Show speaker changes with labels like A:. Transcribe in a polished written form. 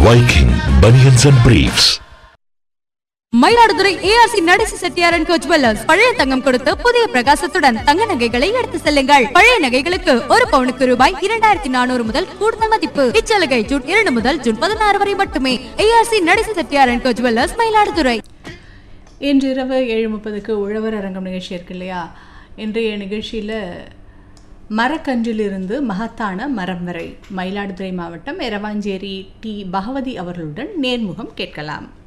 A: Viking Bunions and Briefs.
B: Mayiladuthurai ARC நடேசி Chettiar and go jewellers பழைய தங்கம் கொடுத்து புதிய பிரகாசத்துடன் தங்க நகைகளை எடுத்து செல்லுங்கள். பழைய நகைகளுக்கு ஒரு பவுனுக்கு ரூபாய் 2400 முதல் கூடுதல் மதிப்பு. இச்சலுகை ஜூன் 2 முதல் ஜூன் 16 வரை மட்டுமே. ARC நடேசி Chettiar and go jewellers, Mayiladuthurai.
C: இன்று இரவு 7:30க்கு உழவர் அரங்கம் நிகழ்ச்சி இருக்கு இல்லையா? இன்றைய நிகழ்ச்சியில் மரக்கன்றிலிருந்து மகத்தான மரம் வரை மயிலாடுதுறை மாவட்டம் எரவாஞ்சேரி டி பகவதி அவர்களுடன் நேர்முகம் கேட்கலாம்.